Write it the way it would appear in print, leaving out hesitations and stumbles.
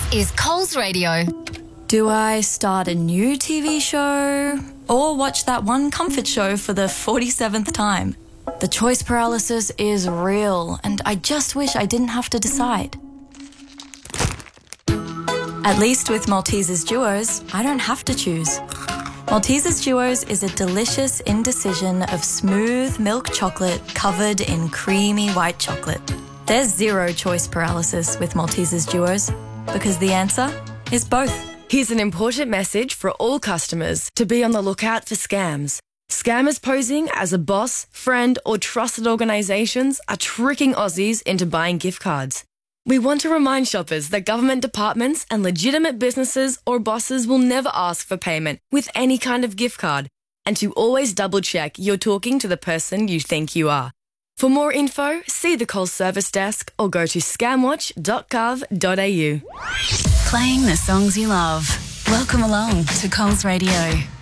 is Coles Radio. Do I start a new TV show or watch that one comfort show for the 47th time? The choice paralysis is real, and I just wish I didn't have to decide. At least with Maltesers Duos, I don't have to choose. Maltesers Duos is a delicious indecision of smooth milk chocolate covered in creamy white chocolate. There's zero choice paralysis with Maltesers Duos because the answer is both. Here's an important message for all customers to be on the lookout for scams. Scammers posing as a boss, friend or trusted organisations are tricking Aussies into buying gift cards. We want to remind shoppers that government departments and legitimate businesses or bosses will never ask for payment with any kind of gift card, and to always double check you're talking to the person you think you are. For more info, see the Coles service desk or go to scamwatch.gov.au. Playing the songs you love. Welcome along to Coles Radio.